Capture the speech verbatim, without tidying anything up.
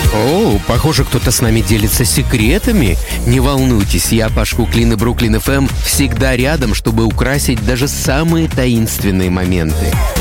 О, похоже, кто-то с нами делится секретами. Не волнуйтесь, я, Паш Куклин и Бруклин эф эм всегда рядом, чтобы украсить даже самые таинственные моменты.